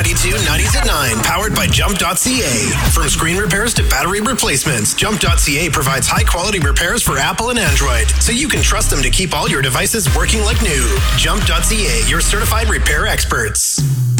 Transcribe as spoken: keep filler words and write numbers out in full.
ninety-two nineties at nine, powered by Jump dot C A. From screen repairs to battery replacements, Jump dot C A provides high-quality repairs for Apple and Android, so you can trust them to keep all your devices working like new. Jump dot C A, your certified repair experts.